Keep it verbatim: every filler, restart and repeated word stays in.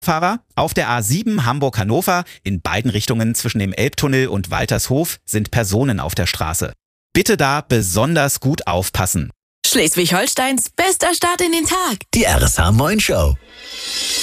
Fahrer, auf der A sieben Hamburg-Hannover in beiden Richtungen zwischen dem Elbtunnel und Waltershof sind Personen auf der Straße. Bitte da besonders gut aufpassen. Schleswig-Holsteins bester Start in den Tag. Die R S H Moin Show.